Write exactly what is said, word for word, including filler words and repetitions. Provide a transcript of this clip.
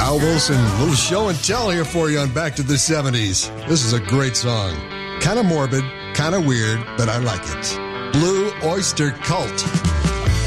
Al Wilson, little show and tell here for you on Back to the seventies. This is a great song. Kind of morbid, kind of weird, but I like it. Blue Oyster Cult.